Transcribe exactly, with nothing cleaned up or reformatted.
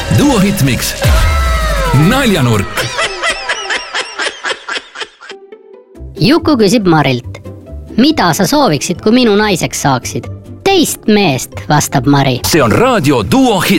Duo Hitmix. Naljanurk. Juku küsib Marilt. Mida sa sooviksid, kui minu naiseks saaksid? Teist meest, vastab Mari. See on raadio Duo Hitmix.